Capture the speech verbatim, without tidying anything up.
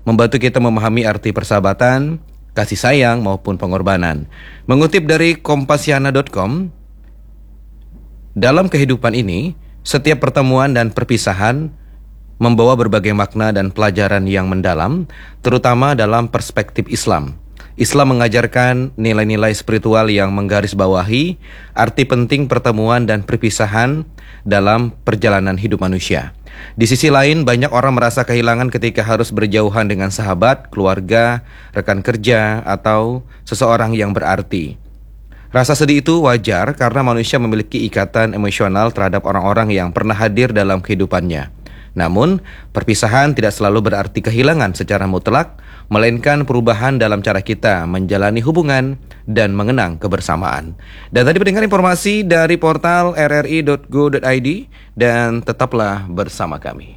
membantu kita memahami arti persahabatan, kasih sayang maupun pengorbanan. Mengutip dari kompasiana dot com, dalam kehidupan ini, setiap pertemuan dan perpisahan membawa berbagai makna dan pelajaran yang mendalam, terutama dalam perspektif Islam. Islam mengajarkan nilai-nilai spiritual yang menggarisbawahi arti penting pertemuan dan perpisahan dalam perjalanan hidup manusia. Di sisi lain, banyak orang merasa kehilangan ketika harus berjauhan dengan sahabat, keluarga, rekan kerja, atau seseorang yang berarti. Rasa sedih itu wajar karena manusia memiliki ikatan emosional terhadap orang-orang yang pernah hadir dalam kehidupannya. Namun, perpisahan tidak selalu berarti kehilangan secara mutlak, melainkan perubahan dalam cara kita menjalani hubungan dan mengenang kebersamaan. Dan tadi pendengar informasi dari portal r r i dot go dot i d dan tetaplah bersama kami.